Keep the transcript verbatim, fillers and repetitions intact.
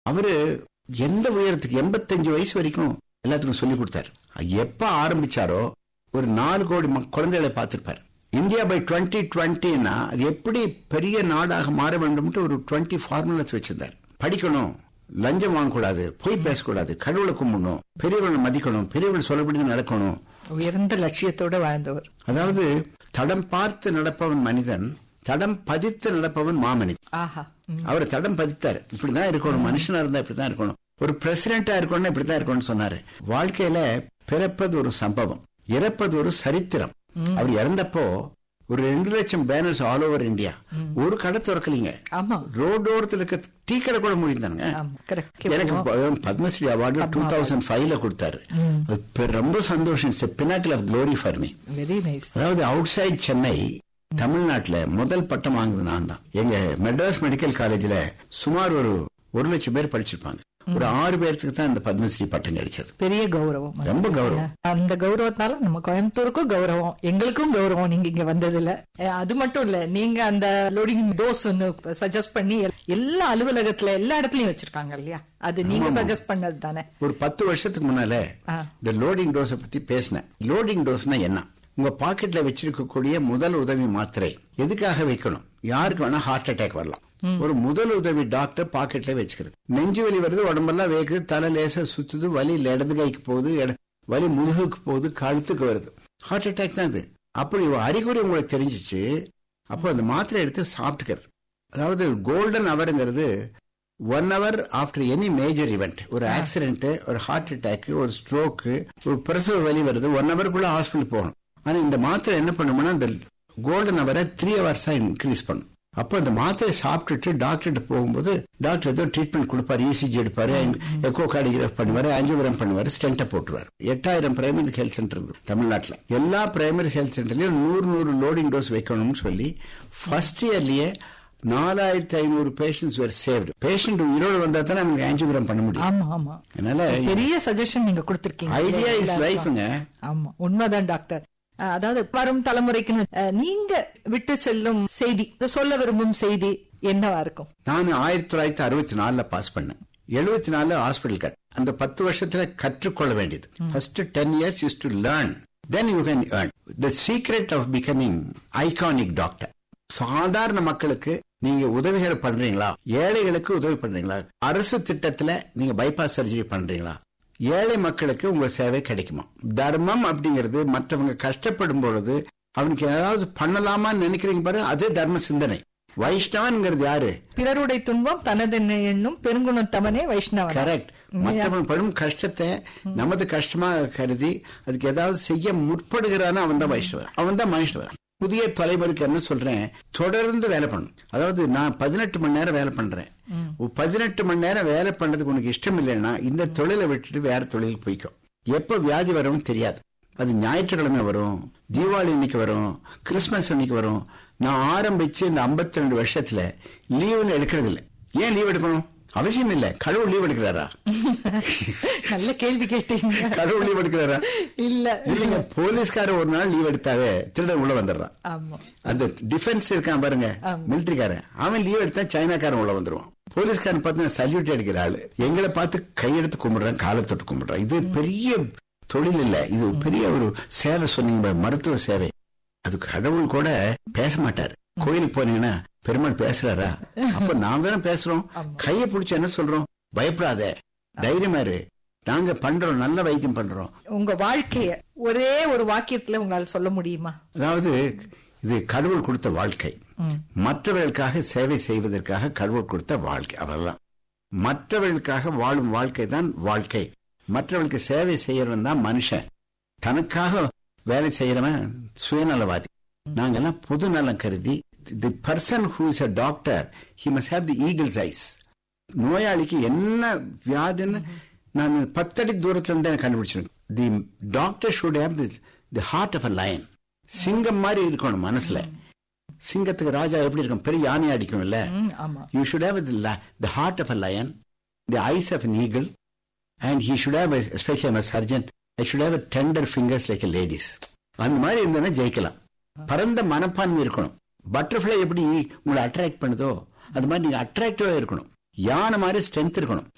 அவரு எந்த உயரத்துக்கு எண்பத்தஞ்சு வயசு வரைக்கும் எல்லாத்துக்கும் சொல்லி கொடுத்தாரு. எப்ப ஆரம்பிச்சாரோ ஒரு நாலு கோடி குழந்தைகளை பார்த்திருப்பாரு. இந்தியா பை டுவெண்ட்டி டுவெண்ட்டின்னா அது எப்படி பெரிய நாடாக மாற வேண்டும் ஒரு டுவெண்ட்டி ஃபார்முலாஸ் வச்சிருந்தார். படிக்கணும், லஞ்சம் வாங்கக்கூடாது, பொய் பேசக்கூடாது, கடவுளை கும்பிடணும், பெரியவர்களை மதிக்கணும், பெரியவர்கள் சொல்லப்படி நடக்கணும். உயர்ந்த லட்சியத்தோட வாழ்ந்தவர். அதாவது தடம் பார்த்து நடப்பவன் மனிதன், தடம் பதித்து நடப்பவன் மாமனிதன். அவர் தடம் பதித்தார். இப்படிதான் இருக்கணும், மனுஷனா இருந்தா இப்படிதான் இருக்கணும், ஒரு பிரசிடென்டா இருக்கணும் இப்படிதான் இருக்கணும்னு சொன்னாரு. வாழ்க்கையில பிறப்பது ஒரு சம்பவம், இறப்பது ஒரு சரித்திரம். அவர் இறந்தப்போ ஒரு ரெண்டு லட்சம் பேனர்ஸ் ஆல் ஓவர் இந்தியா. ஒரு கடை திறக்கலீங்க. ரோடோரத்தில் இருக்க டீ கடை கூட முடிந்தாங்க. எனக்கு பத்மஸ்ரீ அவார்டு டூ தௌசண்ட் ஃபைவ்ல கொடுத்தாரு. ரொம்ப சந்தோஷம். Pinnacle of glory for me. அதாவது அவுட் சைட் சென்னை தமிழ்நாட்டுல முதல் பட்டம் வாங்குது நான் தான். எங்க மெட்ராஸ் மெடிக்கல் காலேஜ்ல சுமார் ஒரு ஒரு லட்சம் பேர் படிச்சிருப்பாங்க. ஒரு ஆறு பேருக்கு தான் இந்த பத்மஸ்ரீ பட்டம் கிடைச்சது. பெரிய கௌரவம், ரொம்ப கௌரவம். அந்த கௌரவத்தால நம்ம கோயம்புத்தூருக்கும் கௌரவம், எங்களுக்கும் கௌரவம் நீங்க இங்க வந்ததுல. அது மட்டும் இல்ல, நீங்க அந்த லோடிங் டோஸ் சஜஸ்ட் பண்ணி எல்லா அலுவலகத்துல எல்லா இடத்துலயும் வச்சிருக்காங்க இல்லையா, அது நீங்க சஜஸ்ட் பண்ணது தானே. ஒரு பத்து வருஷத்துக்கு முன்னால இந்த லோடிங் டோஸ பத்தி பேசினேன். லோடிங் டோஸ்னா என்ன? உங்க பாக்கெட்ல வச்சிருக்கக்கூடிய முதல் உதவி மாத்திரை எதுக்காக வைக்கணும்? யாருக்கு வேணா ஹார்ட் அட்டாக் வரலாம். ஒரு முதல் உதவி டாக்டர் பாக்கெட்ல வச்சுக்கிறது. நெஞ்சு வலி வருது, உடம்பெல்லாம் வேகுது, தலை லேசா சுத்துது, வலி இடது கைக்கு போகுது, வலி முதுகுக்கு போகுது, கழுத்துக்கு வருது, ஹார்ட் அட்டாக் தான் அது. அப்படி அறிகுறி உங்களுக்கு தெரிஞ்சிச்சு, அப்போ அந்த மாத்திரை எடுத்து சாப்பிட்டுக்கிறது. அதாவது golden அவர்ங்கிறது one hour after any major event. ஒரு ஆக்சிடென்ட், ஒரு ஹார்ட் அட்டாக், ஒரு ஸ்ட்ரோக்கு, ஒரு பிரசவ வலி வருது, ஒன் ஹவருக்குள்ள ஹாஸ்பிட்டல் போகணும். ஆனா இந்த மாத்திரை என்ன பண்ணும்னா இந்த கோல்டன் அவரை த்ரீ ஹவர்ஸா இன்க்ரீஸ் பண்ணும். அப்போ அந்த மாத்திரை சாப்பிட்டுட்டு டாக்டர்கிட்ட போகும்போது டாக்டர் ஏதோ ட்ரீட்மெண்ட் கொடுப்பாரு, இசிஜி எடுப்பாரு, எக்கோ கார்டியோகிராஃப் பண்ணுவாரு, ஆஞ்சியோகிராம் பண்ணுவாரு, ஸ்டென்ட்டை போட்டுருவாரு. எட்டாயிரம் பிரைமரி ஹெல்த் சென்டர் இருக்கு தமிழ்நாட்டில். எல்லா பிரைமரி ஹெல்த் சென்டர்லயும் நூறு நூறு லோடிங் டோஸ் வைக்கணும்னு சொல்லி ஃபர்ஸ்ட் இயர்லயே நாலாயிரத்தி ஐநூறு பேஷண்ட்ஸ் வேர் சேவ்டு. பேஷண்ட் உயிரோடு வந்தா தானே நமக்கு ஆஞ்சியோகிராம் பண்ண முடியும். அதனால பெரிய சஜஷன் நீங்க கொடுத்திருக்கீங்க. Idea is லைஃப்ங்க. ஆமா, உண்மைதான் டாக்டர். அதாவது வரும் தலைமுறைக்கு நீங்க விட்டு செல்லும் செய்தி, சொல்ல விரும்பும் செய்தி என்னவா இருக்கும்? நான் ஆயிரத்தி தொள்ளாயிரத்தி அறுபத்தி நாலுல பாஸ் பண்ணேன். எழுபத்தி நாலு ஹாஸ்பிட்டல் கட். அந்த பத்து வருஷத்துல கற்றுக்கொள்ள வேண்டியது. First ten years is to learn, then you can earn. The secret of becoming iconic doctor. சாதாரண மக்களுக்கு நீங்க உதவிகள் பண்றீங்களா? ஏழைகளுக்கு உதவி பண்றீங்களா? அரசு திட்டத்துல நீங்க பைபாஸ் சர்ஜரி பண்றீங்களா? ஏழை மக்களுக்கு உங்க சேவை கிடைக்குமா? தர்மம் அப்படிங்கிறது மற்றவங்க கஷ்டப்படும் பொழுது அவனுக்கு ஏதாவது பண்ணலாமான்னு நினைக்கிறீங்க பாரு, அதே தர்ம சிந்தனை. வைஷ்ணவன்ங்கிறது யாரு? பிறருடைய துன்பம் தனது எண்ணும் பெருங்குணம் தமனே வைஷ்ணவன். கரெக்ட். மற்றவன் படும் கஷ்டத்தை நமது கஷ்டமா கருதி அதுக்கு ஏதாவது செய்ய முற்படுகிறான்னு அவன் தான் வைஷ்ணவன், அவன் தான் வைஷ்ணவன். புதிய தலைமுறைக்கு என்ன சொல்றேன், தொடர்ந்து வேலை பண்ணும். அதாவது நான் பதினெட்டு மணி நேரம் வேலை பண்றேன். பதினெட்டு மணி நேரம் வேலை பண்றதுக்கு உனக்கு இஷ்டம் இல்லைன்னா இந்த தொழிலை விட்டுட்டு வேற தொழிலுக்கு போய்க்கும். எப்ப வியாதி வரும்னு தெரியாது. அது ஞாயிற்றுக்கிழமை வரும், தீபாவளி இன்னைக்கு வரும், கிறிஸ்துமஸ் அன்னைக்கு வரும். நான் ஆரம்பிச்சு இந்த ஐம்பத்தி ரெண்டு வருஷத்துல லீவுன்னு எடுக்கிறது இல்லை. ஏன் லீவ் எடுக்கணும்? அவசியம் இல்ல. கடவுள் லீவ் எடுக்கிறாரா? நல்ல கேள்வி கேட்டீங்க. கடவுள் லீவ் எடுக்கிறாரா? இல்ல இல்லைங்க. போலீஸ்கார ஒரு நாள் லீவ் எடுத்தாவே திருடன் உள்ள வந்துடுறான். அந்த டிஃபென்ஸ் இருக்கான் பாருங்க, மிலிட்டரிக்காரன், அவன் லீவ் எடுத்தா சைனாக்காரன் உள்ள வந்துருவான். போலீஸ்காரன் பார்த்து சல்யூட் அடிக்கிற ஆளு எங்களை பார்த்து கையெடுத்து கும்பிடுறான், காலை தொட்டு கும்பிடுறான். இது பெரிய தொழில் இல்ல, இது பெரிய ஒரு சேவை. சொன்னீங்க மருத்துவ சேவை. அது கடவுள் கூட பேச மாட்டாரு. கோயிலுக்கு போனீங்கன்னா பெருமாள் பேசுறாரா? அப்ப நாம தானே பேசுறோம். கைய பிடிச்ச என்ன சொல்றோம்? பயப்படாத, தைரியமா இரு, நாங்க பண்றோம், நல்ல வைத்தியம் பண்றோம். உங்க வாழ்க்கைய ஒரே ஒரு வாக்கியத்துல உங்களால சொல்ல முடியுமா? அதாவது இது கடவுள் கொடுத்த வாழ்க்கை, மற்றவர்களுக்காக சேவை செய்வதற்காக கடவுள் கொடுத்த வாழ்க்கை. அவர்தான் மற்றவர்களுக்காக வாழும் வாழ்க்கை தான் வாழ்க்கை. மற்றவர்களுக்கு சேவை செய்யறவன் தான் மனுஷன். தனக்காக வேலை செய்யறவன் சுயநலவாதி. நாங்கெல்லாம் பொது நலம் கருதி, the person who is a doctor, he must have the eagle's eyes. நோயாளிக்கு என்ன வியாதின்னு நான் பத்தடி தூரத்துல இருந்து கண்டுபிடிச்சேன். the doctor should have the, the heart of a lion. சிங்கம் மாதிரி இருக்கணும் மனசுல. சிங்கத்துக்கு ராஜா எப்படி இருக்கும்? பெரிய யானை அடிக்கும் இல்ல? you should have the, the heart of a lion, the eyes of an eagle, and he should have, especially I'm a surgeon, I should have a tender fingers like a ladies. அந்த மாதிரி இருந்தோன்னா ஜெயிக்கலாம். பரந்த மனப்பான்மை இருக்கணும். Butterfly எப்படி உங்களை attract பண்ணுதோ அது மாதிரி நீங்க அட்ராக்டிவா இருக்கணும். யானை மாதிரி ஸ்ட்ரென்த் இருக்கணும்.